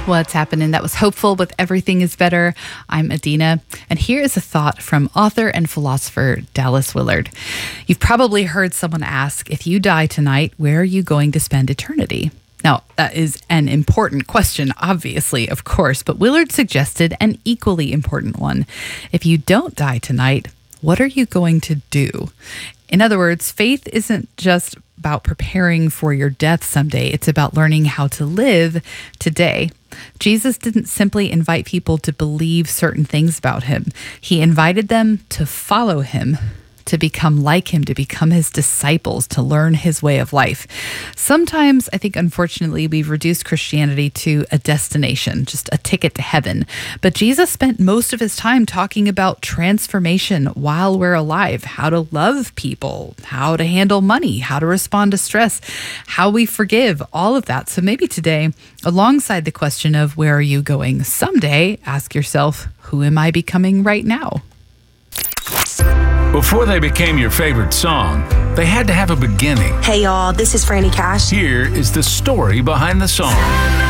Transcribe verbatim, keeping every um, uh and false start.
What's happening? That was hopeful with Everything is Better. I'm Adina, and here is a thought from author and philosopher Dallas Willard. You've probably heard someone ask, if you die tonight, where are you going to spend eternity? Now, that is an important question, obviously, of course, but Willard suggested an equally important one. If you don't die tonight, what are you going to do? In other words, faith isn't just about preparing for your death someday. It's about learning how to live today. Jesus didn't simply invite people to believe certain things about him. He invited them to follow him, to become like him, to become his disciples, to learn his way of life. Sometimes, I think, unfortunately, we've reduced Christianity to a destination, just a ticket to heaven. But Jesus spent most of his time talking about transformation while we're alive, how to love people, how to handle money, how to respond to stress, how we forgive, all of that. So maybe today, alongside the question of where are you going someday, ask yourself, who am I becoming right now? Before they became your favorite song, they had to have a beginning. Hey y'all, this is Franny Cash. Here is the story behind the song.